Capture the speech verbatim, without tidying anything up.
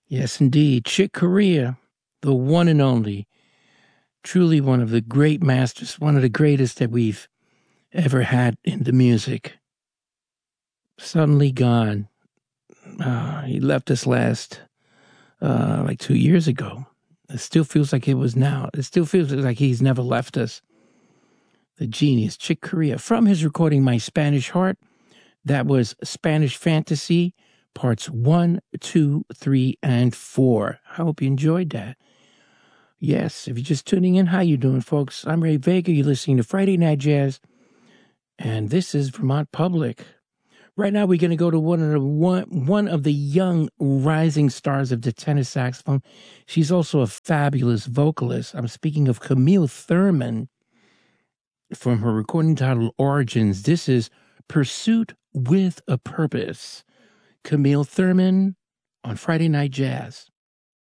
Yes, indeed. Chick Corea, the one and only, truly one of the great masters, one of the greatest that we've ever had in the music. Suddenly gone. Uh, he left us last, uh, like two years ago. It still feels like it was now. It still feels like he's never left us. The genius, Chick Corea, from his recording My Spanish Heart. That was Spanish Fantasy, parts one, two, three, and four. I hope you enjoyed that. Yes, if you're just tuning in, how you doing, folks? I'm Ray Vega. You're listening to Friday Night Jazz, and this is Vermont Public. Right now, we're going to go to one of the one, one of the young rising stars of the tenor saxophone. She's also a fabulous vocalist. I'm speaking of Camille Thurman from her recording titled Origins. This is Pursuit with a Purpose. Camille Thurman on Friday Night Jazz.